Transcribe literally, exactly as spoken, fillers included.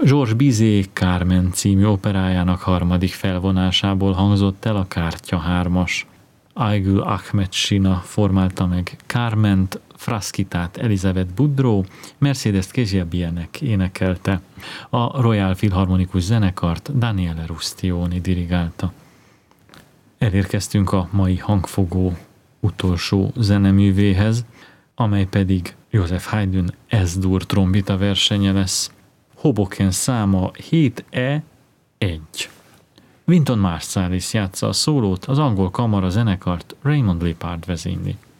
Georges Bizet Carmen című operájának harmadik felvonásából hangzott el a Kártya hármas. Aigul Ahmed Sina formálta meg Carment, Frasquitát Elizabeth Boudreau, Mercedes Kezsebienek énekelte. A Royal Philharmonikus zenekart Daniele Rustioni dirigálta. Elérkeztünk a mai hangfogó utolsó zeneművéhez, amely pedig Joseph Haydn S-dur trombita versenye lesz. Hoboken száma hét E egy. Wynton Marsalis játsza a szólót, az angol kamara zenekart Raymond Lippard vezényli.